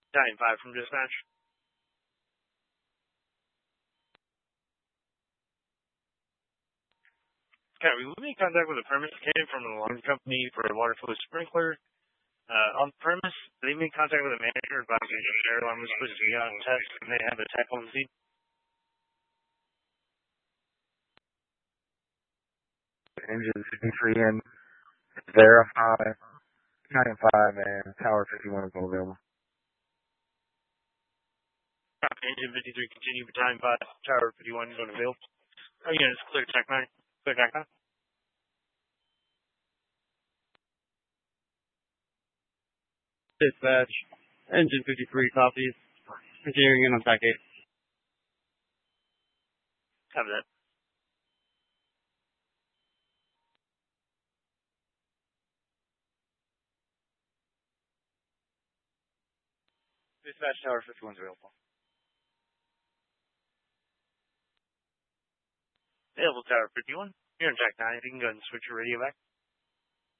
Battalion 5 from dispatch. Okay, we will be in contact with a premise came from the alarm company for a water flow sprinkler. On premise, they made contact with a manager advising the fire alarm was supposed to be on test and they have a tech on the scene. Engine 53 in, verify, 95 and Tower 51 is available. Engine 53, continue Battalion 5, Tower 51 is unavailable. Units clear Tech 9. Clear Tech 9. Dispatch, Engine 53 copies. Continuing in on Tech 8. Have that. Dispatch, Tower 51 is available. Available Tower 51. You're in Tech 9. If you can go ahead and switch your radio back.